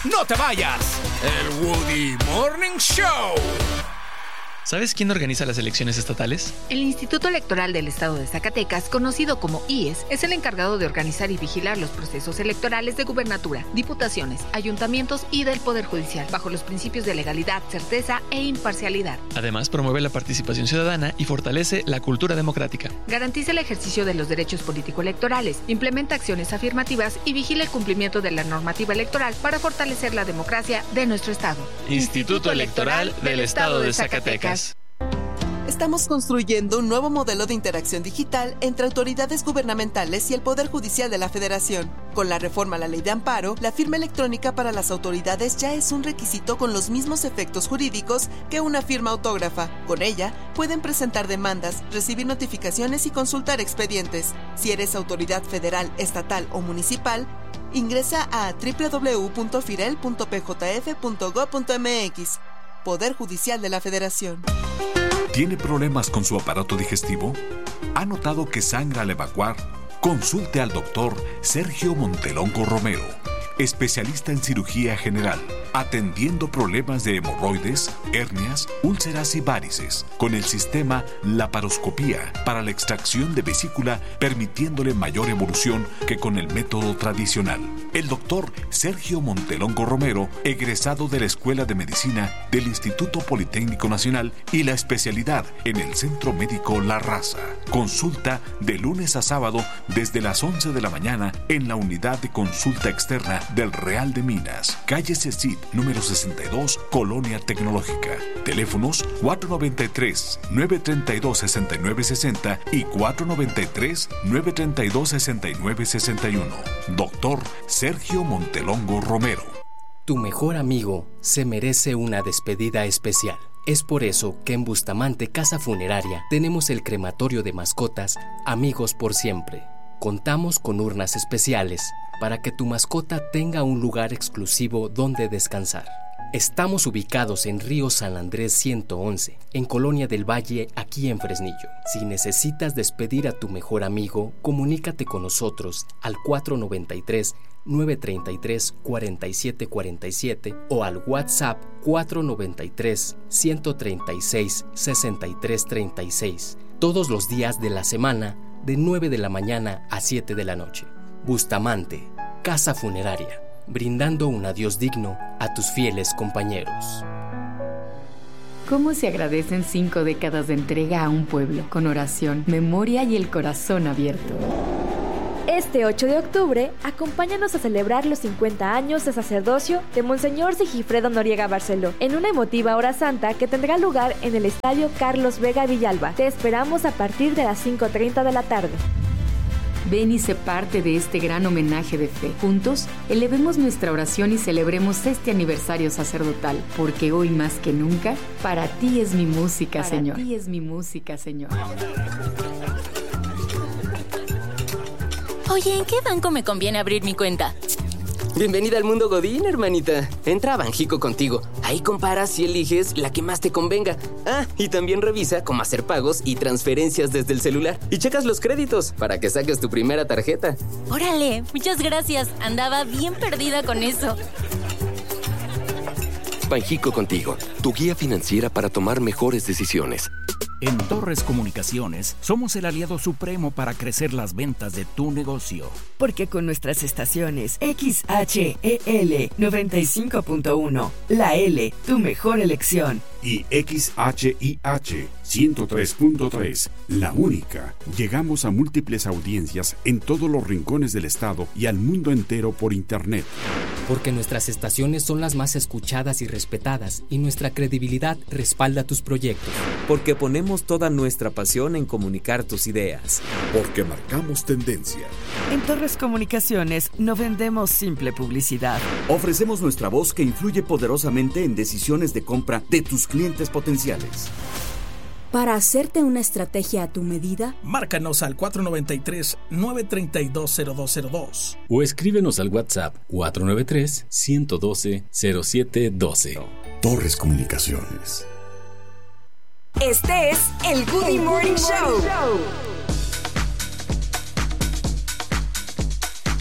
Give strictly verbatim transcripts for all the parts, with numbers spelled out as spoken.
¡No te vayas! El Woody Morning Show. ¿Sabes quién organiza las elecciones estatales? El Instituto Electoral del Estado de Zacatecas, conocido como I E S, es el encargado de organizar y vigilar los procesos electorales de gubernatura, diputaciones, ayuntamientos y del Poder Judicial, bajo los principios de legalidad, certeza e imparcialidad. Además, promueve la participación ciudadana y fortalece la cultura democrática. Garantiza el ejercicio de los derechos político-electorales, implementa acciones afirmativas y vigila el cumplimiento de la normativa electoral para fortalecer la democracia de nuestro Estado. Instituto Electoral del Estado de Zacatecas. Estamos construyendo un nuevo modelo de interacción digital entre autoridades gubernamentales y el Poder Judicial de la Federación. Con la reforma a la Ley de Amparo, la firma electrónica para las autoridades ya es un requisito con los mismos efectos jurídicos que una firma autógrafa. Con ella, pueden presentar demandas, recibir notificaciones y consultar expedientes. Si eres autoridad federal, estatal o municipal, ingresa a doble u doble u doble u punto firel punto p j f punto gob punto m x. Poder Judicial de la Federación. ¿Tiene problemas con su aparato digestivo? ¿Ha notado que sangra al evacuar? Consulte al doctor Sergio Montelongo Romero, especialista en cirugía general, atendiendo problemas de hemorroides, hernias, úlceras y varices, con el sistema laparoscopía para la extracción de vesícula, permitiéndole mayor evolución que con el método tradicional. El doctor Sergio Montelongo Romero, egresado de la Escuela de Medicina del Instituto Politécnico Nacional y la especialidad en el Centro Médico La Raza. Consulta de lunes a sábado desde las once de la mañana en la unidad de consulta externa del Real de Minas, calle Cecit, número sesenta y dos, Colonia Tecnológica. Teléfonos cuatro nueve tres, nueve tres dos, seis nueve seis cero y cuatro nueve tres, nueve tres dos, seis nueve seis uno. Doctor Sergio Montelongo Romero. Tu mejor amigo se merece una despedida especial. Es por eso que en Bustamante Casa Funeraria tenemos el crematorio de mascotas Amigos por Siempre. Contamos con urnas especiales para que tu mascota tenga un lugar exclusivo donde descansar. Estamos ubicados en Río San Andrés ciento once, en Colonia del Valle, aquí en Fresnillo. Si necesitas despedir a tu mejor amigo, comunícate con nosotros al cuatro nueve tres, nueve tres tres, cuatro siete cuatro siete o al WhatsApp cuatro nueve tres, uno tres seis, seis tres tres seis, todos los días de la semana, de nueve de la mañana a siete de la noche. Bustamante, Casa Funeraria, brindando un adiós digno a tus fieles compañeros. ¿Cómo se agradecen cinco décadas de entrega a un pueblo, con oración, memoria y el corazón abierto? Este ocho de octubre, acompáñanos a celebrar los cincuenta años de sacerdocio de Monseñor Sigifredo Noriega Barceló, en una emotiva hora santa que tendrá lugar en el Estadio Carlos Vega Villalba. Te esperamos a partir de las cinco treinta de la tarde. Ven y sé parte de este gran homenaje de fe. Juntos, elevemos nuestra oración y celebremos este aniversario sacerdotal, porque hoy más que nunca, para ti es mi música, para Señor. Para ti es mi música, Señor. Oye, ¿en qué banco me conviene abrir mi cuenta? Bienvenida al mundo Godín, hermanita. Entra a Banjico Contigo. Ahí comparas y eliges la que más te convenga. Ah, y también revisa cómo hacer pagos y transferencias desde el celular. Y checas los créditos para que saques tu primera tarjeta. Órale, muchas gracias. Andaba bien perdida con eso. Banjico Contigo, tu guía financiera para tomar mejores decisiones. En Torres Comunicaciones somos el aliado supremo para crecer las ventas de tu negocio. Porque con nuestras estaciones X H E L noventa y cinco punto uno, la L, tu mejor elección. Y X H I H ciento tres punto tres, la única. Llegamos a múltiples audiencias en todos los rincones del estado y al mundo entero por internet. Porque nuestras estaciones son las más escuchadas y respetadas y nuestra credibilidad respalda tus proyectos. Porque ponemos toda nuestra pasión en comunicar tus ideas. Porque marcamos tendencia. En Torres Comunicaciones no vendemos simple publicidad. Ofrecemos nuestra voz que influye poderosamente en decisiones de compra de tus clientes potenciales. Para hacerte una estrategia a tu medida, márcanos al cuatro nueve tres, nueve tres dos, cero dos cero dos o escríbenos al WhatsApp cuatro nueve tres, uno uno dos, cero siete uno dos. Torres Comunicaciones. Este es el Woody Morning Show.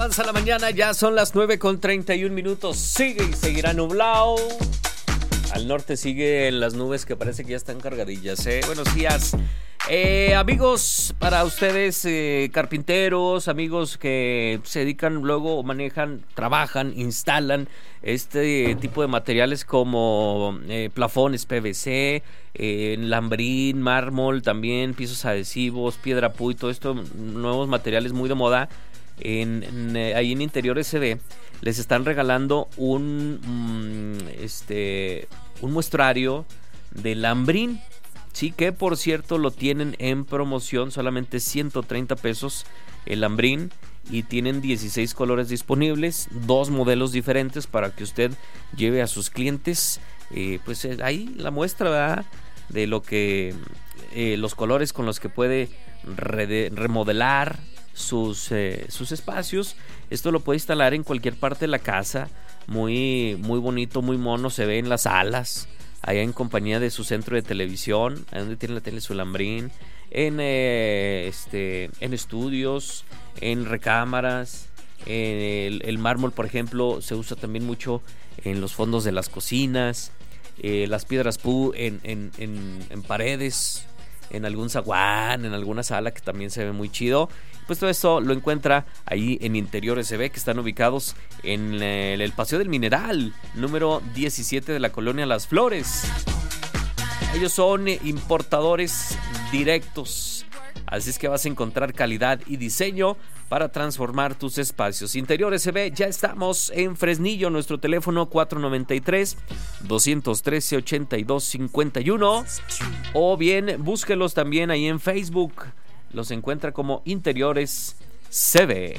Avanza la mañana, ya son las nueve con treinta y un minutos. Sigue y seguirá nublado. Al norte siguen las nubes que parece que ya están cargadillas, ¿eh? Buenos días. Eh, amigos, para ustedes, eh, carpinteros, amigos que se dedican luego, manejan, trabajan, instalan este tipo de materiales como eh, plafones P V C, eh, lambrín, mármol, también pisos adhesivos, piedra puy, todo esto, nuevos materiales muy de moda. En, en, eh, ahí en Interiores se ve, les están regalando un mm, este un muestrario de lambrín, sí, que por cierto lo tienen en promoción, solamente ciento treinta pesos el lambrín, y tienen dieciséis colores disponibles, dos modelos diferentes para que usted lleve a sus clientes, eh, pues eh, ahí la muestra, ¿verdad?, de lo que eh, los colores con los que puede re- remodelar sus eh, sus espacios. Esto lo puede instalar en cualquier parte de la casa, muy muy bonito, muy mono, se ve en las salas, allá en compañía de su centro de televisión, ahí donde tiene la tele su lambrín, en eh, este en estudios, en recámaras, en el, el mármol, por ejemplo, se usa también mucho en los fondos de las cocinas, eh, las piedras pu en, en, en, en paredes, en algún zaguán, en alguna sala, que también se ve muy chido. Pues todo esto lo encuentra ahí en Interiores se ve, que están ubicados en el, el Paseo del Mineral, número diecisiete de la colonia Las Flores. Ellos son importadores directos, así es que vas a encontrar calidad y diseño para transformar tus espacios. Interiores se ve, ya estamos en Fresnillo, nuestro teléfono cuatro noventa y tres, doscientos trece, ochenta y dos cincuenta y uno, o bien búsquelos también ahí en Facebook, los encuentra como Interiores se ve.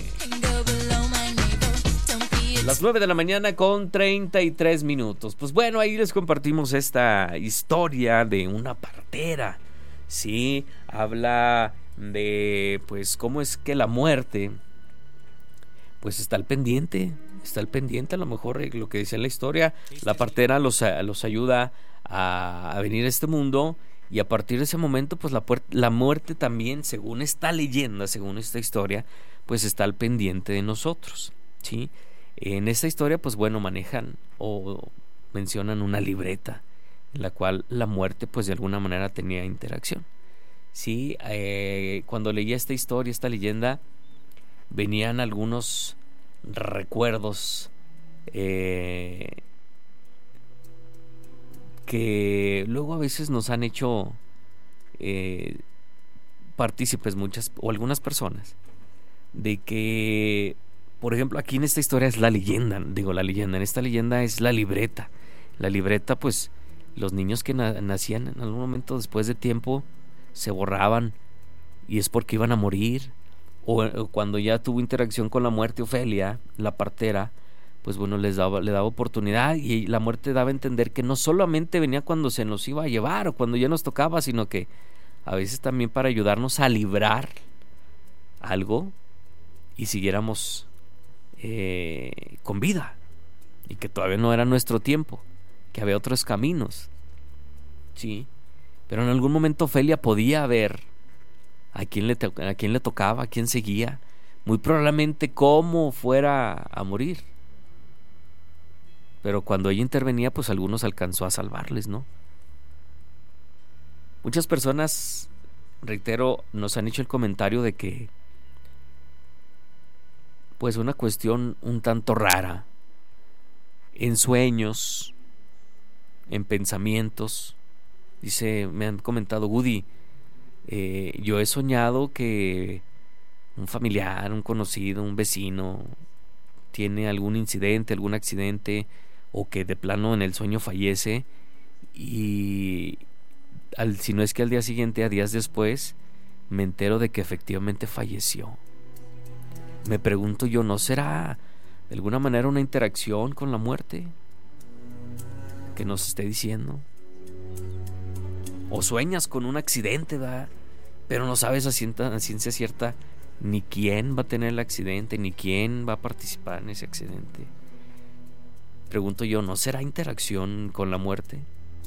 Las nueve de la mañana con treinta y tres minutos. Pues bueno, ahí les compartimos esta historia de una partera. Sí, habla de pues cómo es que la muerte pues está al pendiente, está al pendiente. A lo mejor lo que dice en la historia, la partera los, los ayuda a, a venir a este mundo, y a partir de ese momento pues la, la muerte también, según esta leyenda, según esta historia, pues está al pendiente de nosotros, ¿sí? En esta historia pues bueno, manejan o mencionan una libreta en la cual la muerte pues de alguna manera tenía interacción. Sí, eh, cuando leía esta historia, esta leyenda, venían algunos recuerdos eh, que luego a veces nos han hecho eh, partícipes muchas o algunas personas de que, por ejemplo, aquí en esta historia es la leyenda, digo la leyenda, en esta leyenda es la libreta. La libreta, pues los niños que na- nacían en algún momento después de tiempo se borraban, y es porque iban a morir, o, o cuando ya tuvo interacción con la muerte Ofelia, la partera, pues bueno, les daba, le daba oportunidad, y la muerte daba a entender que no solamente venía cuando se nos iba a llevar o cuando ya nos tocaba, sino que a veces también para ayudarnos a librar algo y siguiéramos eh, con vida, y que todavía no era nuestro tiempo, que había otros caminos, sí. Pero en algún momento Ofelia podía ver a quién le, to- a quién le tocaba, a quién seguía, muy probablemente cómo fuera a morir. Pero cuando ella intervenía, pues algunos alcanzó a salvarles, ¿no? Muchas personas, reitero, nos han hecho el comentario de que, pues una cuestión un tanto rara, en sueños, en pensamientos. Dice, me han comentado, Woody, eh, yo he soñado que un familiar, un conocido, un vecino tiene algún incidente, algún accidente, o que de plano en el sueño fallece, y al, si no es que al día siguiente, a días después, me entero de que efectivamente falleció. Me pregunto yo, ¿no será de alguna manera una interacción con la muerte que nos esté diciendo? O sueñas con un accidente, ¿verdad? Pero no sabes a ciencia, a ciencia cierta ni quién va a tener el accidente, ni quién va a participar en ese accidente. Pregunto yo, ¿no será interacción con la muerte?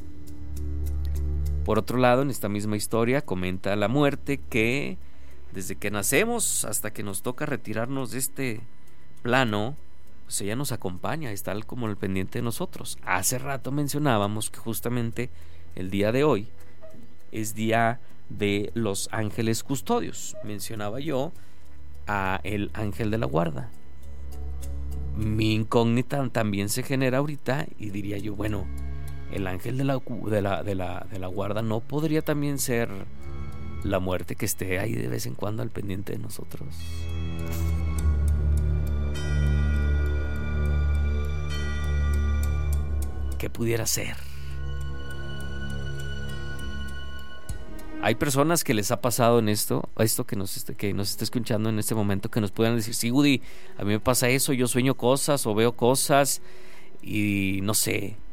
Por otro lado, en esta misma historia comenta la muerte que desde que nacemos hasta que nos toca retirarnos de este plano, pues ella nos acompaña, está como el pendiente de nosotros. Hace rato mencionábamos que justamente el día de hoy es día de los ángeles custodios. Mencionaba yo a el ángel de la guarda. Mi incógnita también se genera ahorita y diría yo, bueno, el ángel de la, de la, de la, de la guarda no podría también ser la muerte que esté ahí de vez en cuando al pendiente de nosotros. ¿Qué pudiera ser? Hay personas que les ha pasado en esto, esto que nos, que nos está escuchando en este momento, que nos puedan decir, sí, Woody, a mí me pasa eso, yo sueño cosas o veo cosas y no sé,